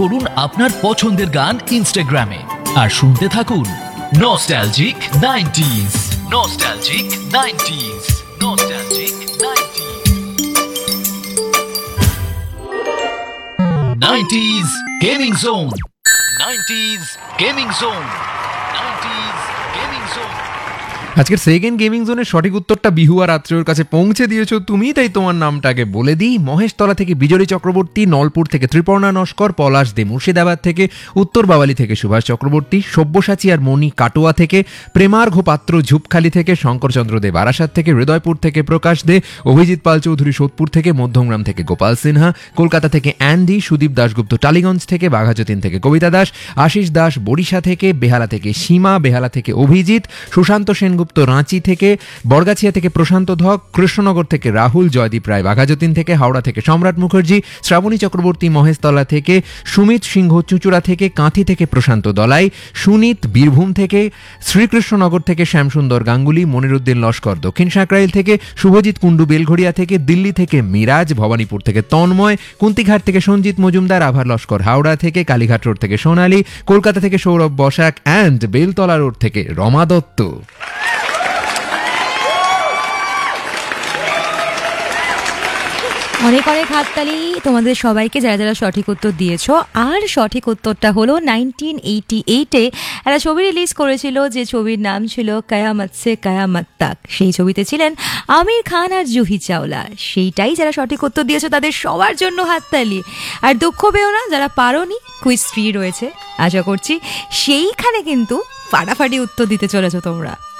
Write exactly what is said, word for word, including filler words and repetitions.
করুন আপনার পছন্দের গান ইনস্টাগ্রামে আর শুনতে থাকুন nostalgic nineties. Nostalgic nineties. Nostalgic nineties. Nineties gaming zone. Nineties gaming zone. Nineties gaming zone. আজকের সেকেন্ড গেমিং জোনের সঠিক উত্তরটা বিহু আর আত্রেয়র কাছে পৌঁছে দিয়েছো তুমি, তাই তোমার নামটাকে বলে দিই। মহেশতলা থেকে বিজলী চক্রবর্তী, নলপুর থেকে ত্রিপর্ণা নস্কর, পলাশ দে মুর্শিদাবাদ থেকে, উত্তর বাওয়ালি থেকে সুভাষ চক্রবর্তী, সব্যসাচী আর মণি কাটোয়া থেকে, প্রেমার্ঘ পাত্র ঝুপখালি থেকে, শঙ্করচন্দ্র দে বারাসাত থেকে, হৃদয়পুর থেকে প্রকাশ দে, অভিজিৎ পাল চৌধুরী সোদপুর থেকে, মধ্যমগ্রাম থেকে গোপাল সিনহা, কলকাতা থেকে অ্যান্ডি, সুদীপ দাশগুপ্ত টালিগঞ্জ থেকে, বাঘাযতীন থেকে কবিতা দাস, আশিস দাস বরিশা থেকে, বেহালা থেকে সীমা, বেহালা থেকে অভিজিৎ, সুশান্ত সেনগুপ্ত রাঁচি থেকে, বরগাছিয়া থেকে প্রশান্ত ধক, কৃষ্ণনগর থেকে রাহুল, জয়দীপ রায় বাঘাযতীন থেকে, হাওড়া থেকে সম্রাট মুখার্জি, শ্রাবণী চক্রবর্তী মহেশতলা থেকে, সুমিত সিংহ চুঁচুড়া থেকে, কাঁথি থেকে প্রশান্ত দলাই, সুনীত বীরভূম থেকে, শ্রীকৃষ্ণনগর থেকে শ্যামসুন্দর গাঙ্গুলি, মনিরুদ্দিন লস্কর দক্ষিণ সাঁকরাইল থেকে, শুভজিৎ কুণ্ডু বেলঘড়িয়া থেকে, দিল্লি থেকে মিরাজ, ভবানীপুর থেকে তন্ময়, কুন্তিঘাট থেকে সঞ্জিত মজুমদার, আভার লস্কর হাওড়া থেকে, কালীঘাট রোড থেকে সোনালী, কলকাতা থেকে সৌরভ বসাক অ্যান্ড বেলতলা রোড থেকে রমা দত্ত। অনেক অনেক হাততালি তোমাদের সবাইকে যারা যারা সঠিক উত্তর দিয়েছো। আর সঠিক উত্তরটা হলো নাইনটিন এইটি এইটে একটা ছবি রিলিজ করেছিল, যে ছবির নাম ছিল কায়ামত সে কায়ামত তাক। সেই ছবিতে ছিলেন আমির খান আর জুহি চাওলা। সেইটাই যারা সঠিক উত্তর দিয়েছো তাদের সবার জন্য হাততালি। আর দুঃখ পেও না যারা পারোনি, কুইজ ফ্রি রয়েছে। আশা করছি সেইখানে কিন্তু ফাটাফাটি উত্তর দিতে চলেছো তোমরা।